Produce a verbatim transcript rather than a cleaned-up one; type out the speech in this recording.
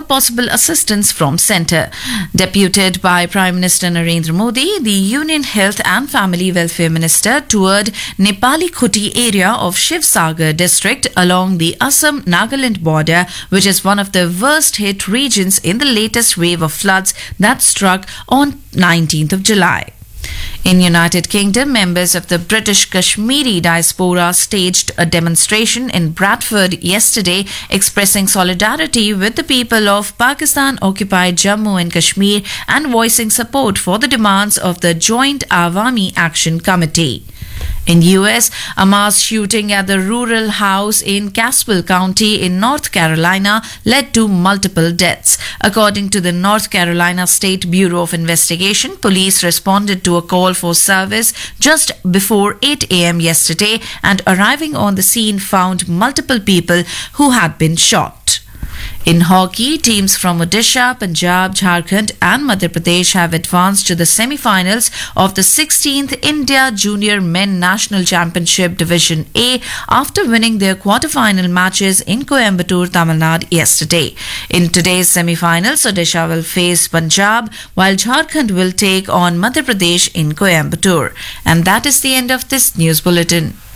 possible assistance from centre. Deputed by Prime Minister Narendra Modi, the Union Health and Family Welfare Minister toured Nepali Khuti area of Shivsagar district along the Assam-Nagaland border, which is one of the worst hit regions in the latest wave of floods that struck on nineteenth of July. In United Kingdom, members of the British Kashmiri diaspora staged a demonstration in Bradford yesterday expressing solidarity with the people of Pakistan-occupied Jammu and Kashmir and voicing support for the demands of the Joint Awami Action Committee. In U S, a mass shooting at the rural house in Caswell County in North Carolina led to multiple deaths. According to the North Carolina State Bureau of Investigation, police responded to a call for service just before eight a m yesterday and arriving on the scene found multiple people who had been shot. In hockey, teams from Odisha, Punjab, Jharkhand and Madhya Pradesh have advanced to the semi-finals of the sixteenth India Junior Men National Championship Division A after winning their quarter-final matches in Coimbatore, Tamil Nadu yesterday. In today's semi-finals, Odisha will face Punjab while Jharkhand will take on Madhya Pradesh in Coimbatore. And that is the end of this news bulletin.